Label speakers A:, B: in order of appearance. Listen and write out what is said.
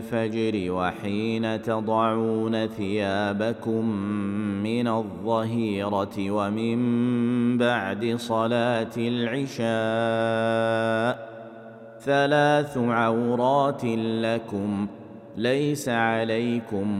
A: الفجر وحين تضعون ثيابكم من الظهيرة ومن بعد صلاة العشاء 3 عورات لكم ليس عليكم